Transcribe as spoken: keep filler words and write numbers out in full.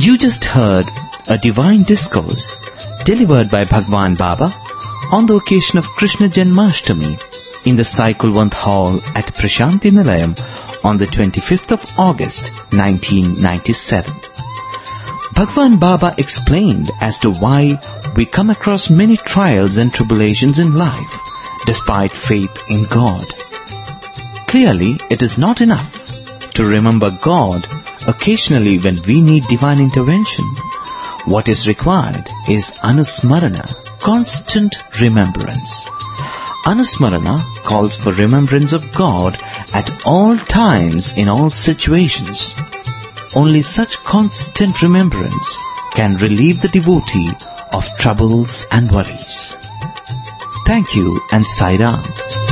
You just heard a divine discourse delivered by Bhagwan Baba on the occasion of Krishna Janmashtami in the Sai Kulwant Hall at Prashanti Nilayam on the twenty-fifth of August nineteen ninety-seven. Bhagwan Baba explained as to why we come across many trials and tribulations in life despite faith in God. Clearly, it is not enough to remember God occasionally when we need divine intervention. What is required is Anusmarana, constant remembrance. Anusmarana calls for remembrance of God at all times in all situations. Only such constant remembrance can relieve the devotee of troubles and worries. Thank you and Sai Ram.